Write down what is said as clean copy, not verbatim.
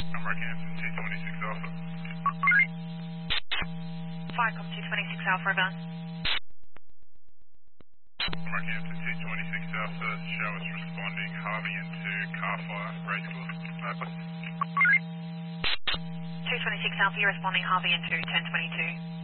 I'm Rockhampton 226 Alpha. Firecom 226 Alpha, Evan. Rockhampton 226 Alpha, show us responding Harvey into car fire, racecourse. Over. 226 Alpha, you're responding Harvey into 1022.